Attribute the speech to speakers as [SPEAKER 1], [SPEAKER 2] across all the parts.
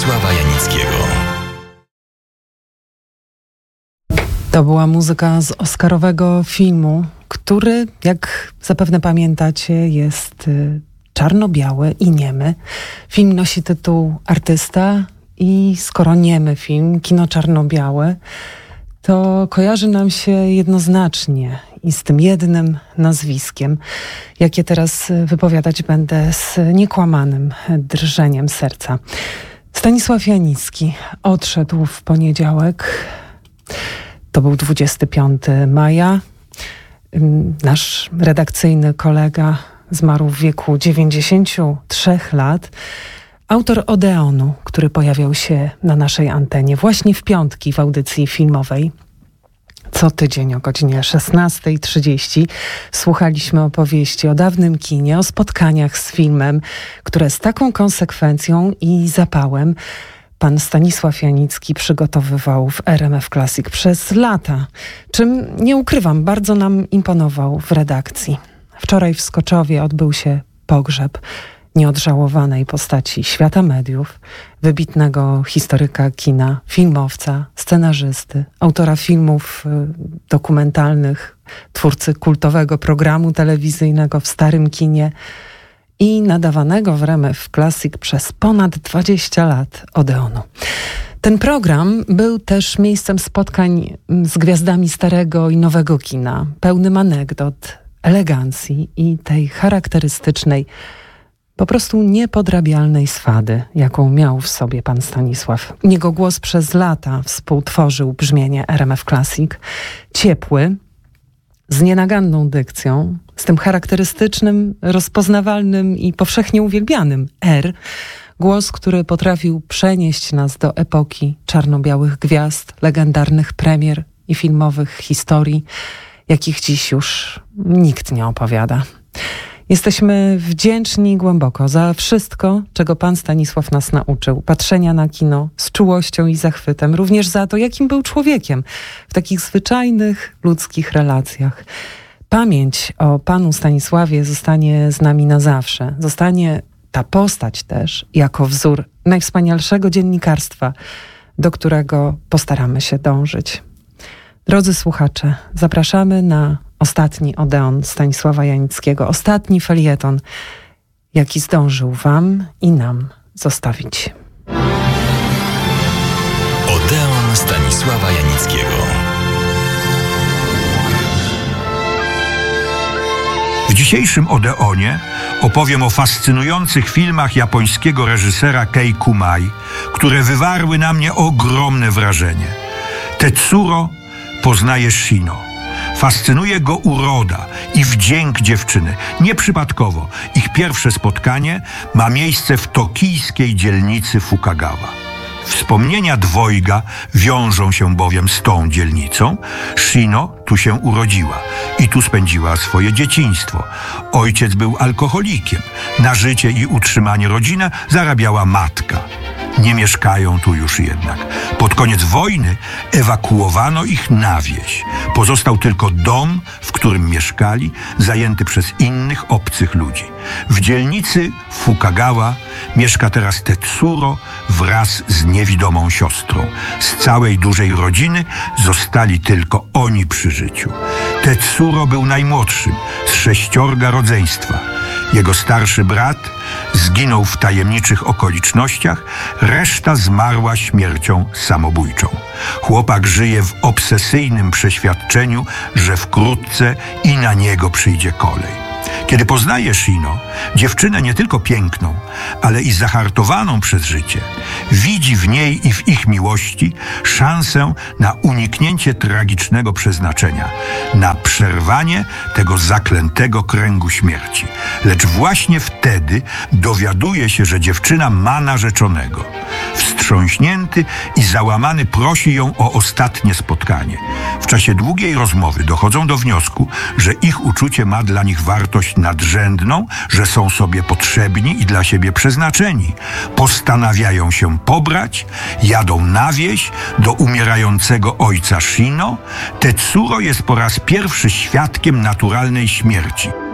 [SPEAKER 1] Stanisława Janickiego.
[SPEAKER 2] To była muzyka z oscarowego filmu, który, jak zapewne pamiętacie, jest czarno-biały i niemy. Film nosi tytuł Artysta i skoro niemy film, kino czarno-białe, to kojarzy nam się jednoznacznie i z tym jednym nazwiskiem, jakie teraz wypowiadać będę z niekłamanym drżeniem serca. Stanisław Janicki odszedł w poniedziałek. To był 25 maja. Nasz redakcyjny kolega zmarł w wieku 93 lat. Autor Odeonu, który pojawiał się na naszej antenie właśnie w piątki w audycji filmowej. Co tydzień o godzinie 16:30 słuchaliśmy opowieści o dawnym kinie, o spotkaniach z filmem, które z taką konsekwencją i zapałem pan Stanisław Janicki przygotowywał w RMF Classic przez lata, czym, nie ukrywam, bardzo nam imponował w redakcji. Wczoraj w Skoczowie odbył się pogrzeb nieodżałowanej postaci świata mediów, wybitnego historyka kina, filmowca, scenarzysty, autora filmów dokumentalnych, twórcy kultowego programu telewizyjnego w starym kinie i nadawanego w RMF Classic przez ponad 20 lat Odeonu. Ten program był też miejscem spotkań z gwiazdami starego i nowego kina, pełnym anegdot, elegancji i tej charakterystycznej, po prostu niepodrabialnej swady, jaką miał w sobie pan Stanisław. Jego głos przez lata współtworzył brzmienie RMF Classic, ciepły, z nienaganną dykcją, z tym charakterystycznym, rozpoznawalnym i powszechnie uwielbianym R. Głos, który potrafił przenieść nas do epoki czarno-białych gwiazd, legendarnych premier i filmowych historii, jakich dziś już nikt nie opowiada. Jesteśmy wdzięczni głęboko za wszystko, czego pan Stanisław nas nauczył. Patrzenia na kino z czułością i zachwytem. Również za to, jakim był człowiekiem w takich zwyczajnych, ludzkich relacjach. Pamięć o panu Stanisławie zostanie z nami na zawsze. Zostanie ta postać też jako wzór najwspanialszego dziennikarstwa, do którego postaramy się dążyć. Drodzy słuchacze, zapraszamy na ostatni Odeon Stanisława Janickiego, ostatni felieton, jaki zdążył wam i nam zostawić.
[SPEAKER 1] Odeon Stanisława Janickiego.
[SPEAKER 3] W dzisiejszym Odeonie opowiem o fascynujących filmach japońskiego reżysera Kei Kumai, które wywarły na mnie ogromne wrażenie. Tetsuro poznaje Shino. Fascynuje go uroda i wdzięk dziewczyny. Nieprzypadkowo ich pierwsze spotkanie ma miejsce w tokijskiej dzielnicy Fukagawa. Wspomnienia dwojga wiążą się bowiem z tą dzielnicą. Shino tu się urodziła i tu spędziła swoje dzieciństwo. Ojciec był alkoholikiem. Na życie i utrzymanie rodziny zarabiała matka. Nie mieszkają tu już jednak. Pod koniec wojny ewakuowano ich na wieś. Pozostał tylko dom, w którym mieszkali, zajęty przez innych obcych ludzi. W dzielnicy Fukagawa mieszka teraz Tetsuro wraz z niewidomą siostrą. Z całej dużej rodziny zostali tylko oni przy życiu. Tetsuro był najmłodszym z 6 rodzeństwa. Jego starszy brat zginął w tajemniczych okolicznościach, reszta zmarła śmiercią samobójczą. Chłopak żyje w obsesyjnym przeświadczeniu, że wkrótce i na niego przyjdzie kolej. Kiedy poznaje Shino, dziewczynę nie tylko piękną, ale i zahartowaną przez życie, widzi w niej i w ich miłości szansę na uniknięcie tragicznego przeznaczenia, na przerwanie tego zaklętego kręgu śmierci. Lecz właśnie wtedy dowiaduje się, że dziewczyna ma narzeczonego. Wstrząśnięty i załamany prosi ją o ostatnie spotkanie. W czasie długiej rozmowy dochodzą do wniosku, że ich uczucie ma dla nich wartość nadrzędną, że są sobie potrzebni i dla siebie przeznaczeni. Postanawiają się pobrać, jadą na wieś do umierającego ojca Shino. Tetsuro jest po raz pierwszy świadkiem naturalnej śmierci.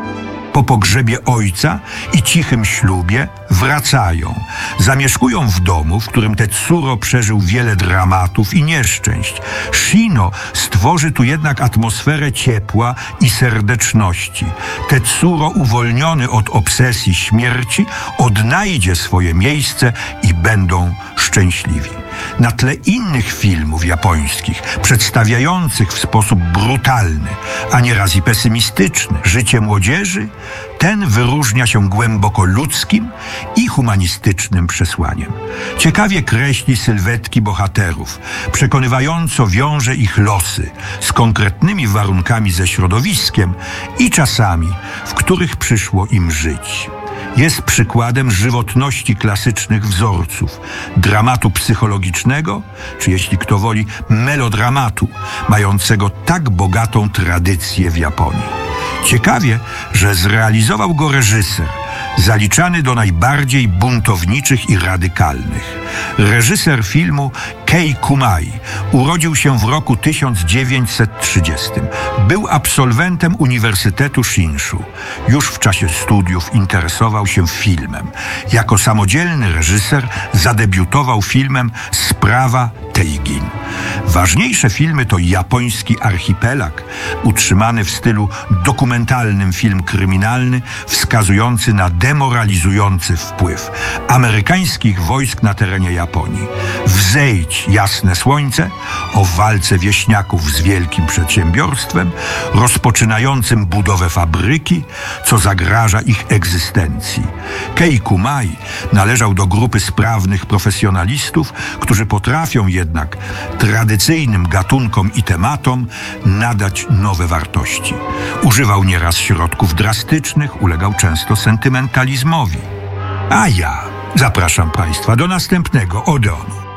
[SPEAKER 3] Po pogrzebie ojca i cichym ślubie wracają. Zamieszkują w domu, w którym Tetsuro przeżył wiele dramatów i nieszczęść. Shino stworzy tu jednak atmosferę ciepła i serdeczności. Tetsuro, uwolniony od obsesji śmierci, odnajdzie swoje miejsce i będą szczęśliwi. Na tle innych filmów japońskich, przedstawiających w sposób brutalny, a nieraz i pesymistyczny życie młodzieży, ten wyróżnia się głęboko ludzkim i humanistycznym przesłaniem. Ciekawie kreśli sylwetki bohaterów, przekonywająco wiąże ich losy z konkretnymi warunkami ze środowiskiem i czasami, w których przyszło im żyć. Jest przykładem żywotności klasycznych wzorców, dramatu psychologicznego, czy jeśli kto woli, melodramatu, mającego tak bogatą tradycję w Japonii. Ciekawie, że zrealizował go reżyser, zaliczany do najbardziej buntowniczych i radykalnych. Reżyser filmu Kei Kumai urodził się w roku 1930. Był absolwentem Uniwersytetu Shinshu. Już w czasie studiów interesował się filmem. Jako samodzielny reżyser zadebiutował filmem Sprawa Teigin. Ważniejsze filmy to Japoński Archipelag, utrzymany w stylu dokumentalnym film kryminalny, wskazujący na demoralizujący wpływ amerykańskich wojsk na terenie Japonii. Wzejdź jasne słońce, o walce wieśniaków z wielkim przedsiębiorstwem, rozpoczynającym budowę fabryki, co zagraża ich egzystencji. Kei Kumai należał do grupy sprawnych profesjonalistów, którzy potrafią jednak tradycyjnym gatunkom i tematom nadać nowe wartości. Używał nieraz środków drastycznych, ulegał często sentymentalizmowi. A ja zapraszam Państwa do następnego Odeonu.